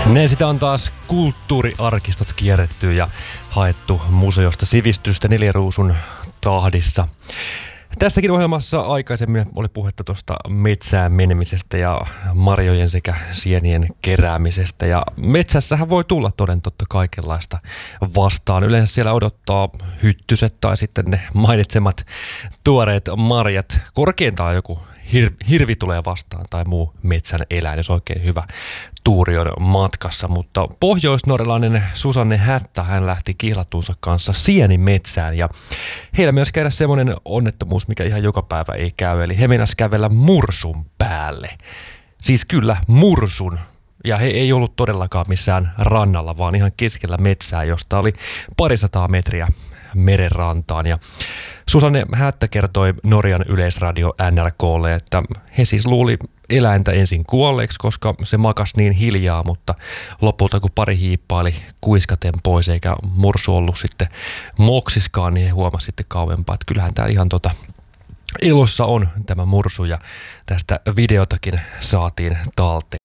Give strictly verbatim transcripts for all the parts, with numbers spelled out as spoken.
Ne sitä on taas kulttuuriarkistot kierretty ja haettu museosta sivistystä Neljäruusun tahdissa. Tässäkin ohjelmassa aikaisemmin oli puhetta tuosta metsään menemisestä ja marjojen sekä sienien keräämisestä. Ja metsässähän voi tulla toden totta kaikenlaista vastaan. Yleensä siellä odottaa hyttyset tai sitten ne mainitsemat tuoreet marjat. Korkeintaan joku hir- hirvi tulee vastaan tai muu metsän eläin, jos oikein hyvä tuuri on matkassa. Mutta pohjoisnorjalainen Susanne Hättä, hän lähti kihlattuunsa kanssa sienimetsään ja heillä myös käydä semmoinen onnettomuus, mikä ihan joka päivä ei käy. Eli he meinasi kävellä mursun päälle. Siis kyllä mursun. Ja he ei ollut todellakaan missään rannalla, vaan ihan keskellä metsää, josta oli parisataa metriä merenrantaan. Ja Susanne Hättä kertoi Norjan yleisradio N R K:lle, että he siis luuli eläintä ensin kuolleeksi, koska se makasi niin hiljaa, mutta lopulta kun pari hiippaili kuiskaten pois eikä mursu ollut sitten moksiskaan, niin he huomasi sitten kauempaa, että kyllähän tämä ihan tota ilossa on tämä mursu ja tästä videotakin saatiin talteen.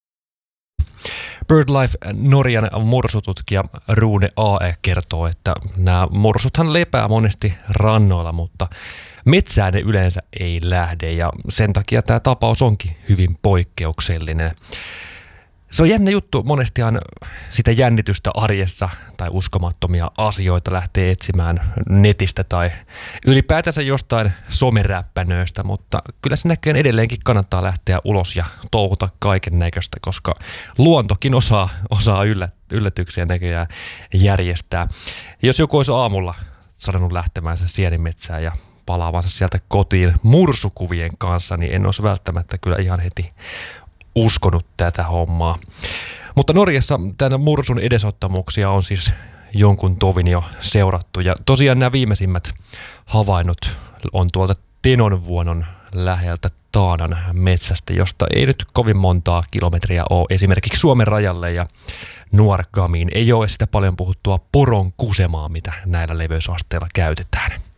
BirdLife Norjan mursututkija Rune Ae kertoo, että nämä mursuthan lepää monesti rannoilla, mutta metsään ne yleensä ei lähde ja sen takia tämä tapaus onkin hyvin poikkeuksellinen. Se on jännä juttu, monestihan sitä jännitystä arjessa tai uskomattomia asioita lähtee etsimään netistä tai ylipäätänsä jostain someräppänöistä, mutta kyllä se näköjään edelleenkin kannattaa lähteä ulos ja touhuta kaiken näköistä, koska luontokin osaa, osaa yllätyksiä näköjään järjestää. Jos joku olisi aamulla sanonut lähtemänsä sienimetsään ja palaavansa sieltä kotiin mursukuvien kanssa, niin en olisi välttämättä kyllä ihan heti uskonut tätä hommaa. Mutta Norjassa tämän mursun edesottamuksia on siis jonkun tovin jo seurattu. Ja tosiaan nämä viimeisimmät havainnot on tuolta Tenonvuonon läheltä Taanan metsästä, josta ei nyt kovin montaa kilometriä ole esimerkiksi Suomen rajalle ja Nuorgamiin. Ei ole sitä paljon puhuttua poron kusemaa, mitä näillä leveysasteilla käytetään.